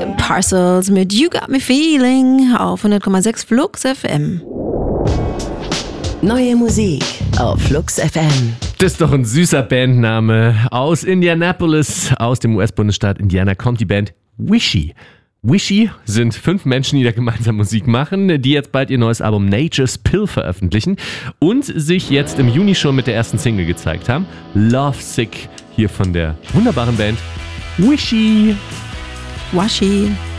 Parcels mit You Got Me Feeling auf 100,6 Flux FM. Neue Musik auf Flux FM. Das ist doch ein süßer Bandname. Aus Indianapolis, aus dem US-Bundesstaat Indiana, kommt die Band Wishy. Wishy sind 5 Menschen, die da gemeinsam Musik machen, die jetzt bald ihr neues Album Nature's Pill veröffentlichen und sich jetzt im Juni schon mit der ersten Single gezeigt haben. Lovesick, hier von der wunderbaren Band Wishy. Washi.